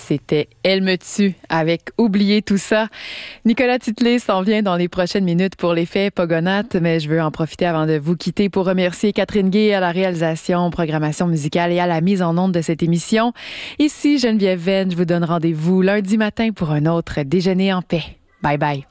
C'était Elle me tue avec Oublier tout ça. Nicolas Titley s'en vient dans les prochaines minutes pour l'effet Pogonates, mais je veux en profiter avant de vous quitter pour remercier Catherine Gay à la réalisation, programmation musicale et à la mise en onde de cette émission. Ici Geneviève Venn, je vous donne rendez-vous lundi matin pour un autre déjeuner en paix. Bye bye.